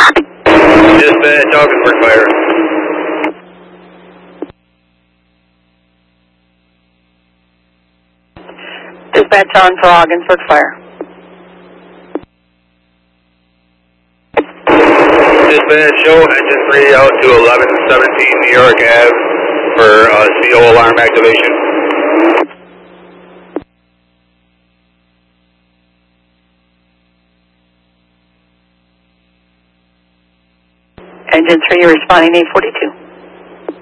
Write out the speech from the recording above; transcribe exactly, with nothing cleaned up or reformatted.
Dispatch, Augsburg Fire. Dispatch on for Augsburg Fire. Dispatch, show engine three out to eleven seventeen New York Avenue for uh, C O alarm activation. Engine three responding eight forty-two.